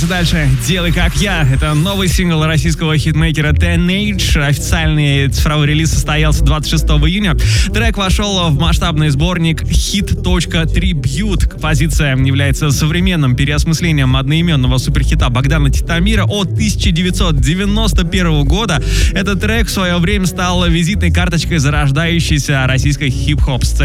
двигаемся дальше. «Делай как я». Это новый сингл российского хитмейкера Teenage. Официальный цифровой релиз состоялся 26 июня. Трек вошел в масштабный сборник Hit.Tribute. Композиция является современным переосмыслением одноименного суперхита Богдана Титомира от 1991 года. Этот трек в свое время стал визитной карточкой зарождающейся российской хип-хоп сцены.